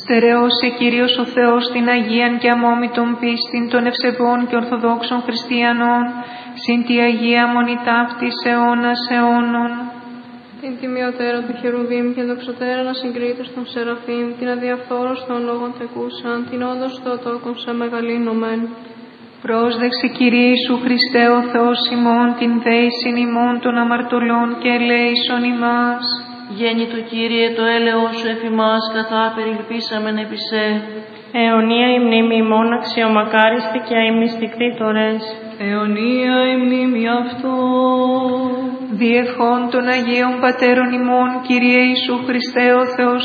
Στερεώσε Κύριος ο Θεός την Αγίαν και αμόμητον πίστην των ευσεβών και ορθοδόξων χριστιανών, συν τη Αγία Μονή ταύτης αιώνας αιώνων. Την τιμιωτέρα του Χερουβίμ και δοξωτέρα να συγκρίτως των Σεραφείμ, την αδιαφθόρος των λόγων τεκούσαν, την όντως Θεοτόκον σε μεγαλύνομεν. Πρόσδεξε Κύριε Ιησού Χριστέ ο Θεός ημών, την δέησιν ημών των αμαρτωλών και ελέησον ημάς. Γέννητο Κύριε, το έλεος σου εφ' ημάς, καθά περιλυπήσαμεν επί σε. Αιωνία η μνήμη ημών αξιομακάριστη και αημνηστικτήτορες. Αιωνία η μνήμη αυτό. Διευχών των Αγίων Πατέρων ημών, Κύριε Ιησού Χριστέ ο Θεός